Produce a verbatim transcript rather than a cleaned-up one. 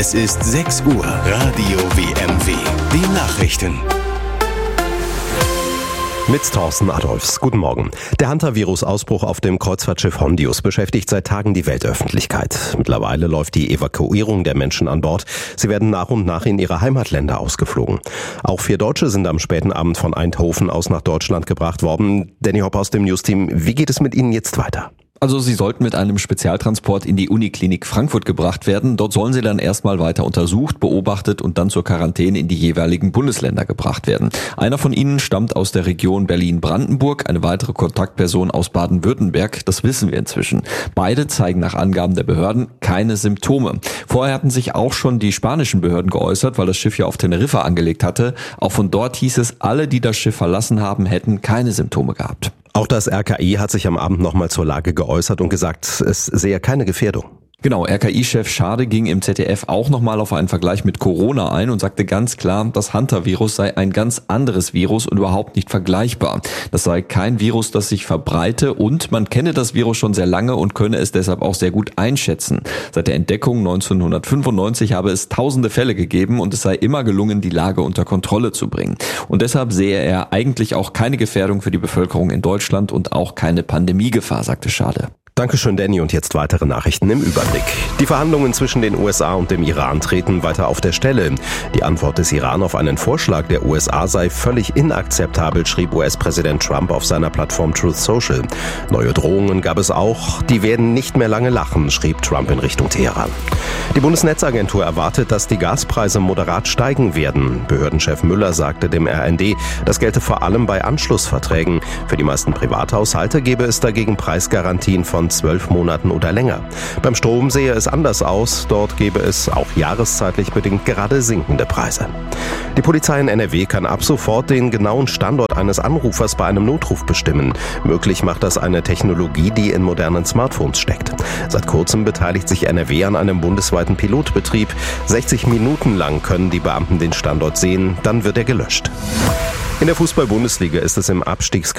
Es ist sechs Uhr. Radio W M W. Die Nachrichten. Mit Thorsten Adolfs. Guten Morgen. Der Hantavirus-Ausbruch auf dem Kreuzfahrtschiff Hondius beschäftigt seit Tagen die Weltöffentlichkeit. Mittlerweile läuft die Evakuierung der Menschen an Bord. Sie werden nach und nach in ihre Heimatländer ausgeflogen. Auch vier Deutsche sind am späten Abend von Eindhoven aus nach Deutschland gebracht worden. Danny Hopp aus dem News-Team, wie geht es mit Ihnen jetzt weiter? Also sie sollten mit einem Spezialtransport in die Uniklinik Frankfurt gebracht werden. Dort sollen sie dann erstmal weiter untersucht, beobachtet und dann zur Quarantäne in die jeweiligen Bundesländer gebracht werden. Einer von ihnen stammt aus der Region Berlin-Brandenburg, eine weitere Kontaktperson aus Baden-Württemberg. Das wissen wir inzwischen. Beide zeigen nach Angaben der Behörden keine Symptome. Vorher hatten sich auch schon die spanischen Behörden geäußert, weil das Schiff ja auf Teneriffa angelegt hatte. Auch von dort hieß es, alle, die das Schiff verlassen haben, hätten keine Symptome gehabt. Auch das R K I hat sich am Abend nochmal zur Lage geäußert und gesagt, es sehe keine Gefährdung. Genau, R K I-Chef Schade ging im Z D F auch nochmal auf einen Vergleich mit Corona ein und sagte ganz klar, das Hantavirus sei ein ganz anderes Virus und überhaupt nicht vergleichbar. Das sei kein Virus, das sich verbreite und man kenne das Virus schon sehr lange und könne es deshalb auch sehr gut einschätzen. Seit der Entdeckung neunzehnhundertfünfundneunzig habe es tausende Fälle gegeben und es sei immer gelungen, die Lage unter Kontrolle zu bringen. Und deshalb sehe er eigentlich auch keine Gefährdung für die Bevölkerung in Deutschland und auch keine Pandemiegefahr, sagte Schade. Dankeschön, Danny. Und jetzt weitere Nachrichten im Überblick. Die Verhandlungen zwischen den U S A und dem Iran treten weiter auf der Stelle. Die Antwort des Iran auf einen Vorschlag der U S A sei völlig inakzeptabel, schrieb U S-Präsident Trump auf seiner Plattform Truth Social. Neue Drohungen gab es auch. Die werden nicht mehr lange lachen, schrieb Trump in Richtung Teheran. Die Bundesnetzagentur erwartet, dass die Gaspreise moderat steigen werden. Behördenchef Müller sagte dem R N D, das gelte vor allem bei Anschlussverträgen. Für die meisten Privathaushalte gebe es dagegen Preisgarantien von zwölf Monaten oder länger. Beim Strom sehe es anders aus. Dort gebe es auch jahreszeitlich bedingt gerade sinkende Preise. Die Polizei in N R W kann ab sofort den genauen Standort eines Anrufers bei einem Notruf bestimmen. Möglich macht das eine Technologie, die in modernen Smartphones steckt. Seit kurzem beteiligt sich N R W an einem bundesweiten Pilotbetrieb. sechzig Minuten lang können die Beamten den Standort sehen, dann wird er gelöscht. In der Fußball-Bundesliga ist es im Abstiegskampf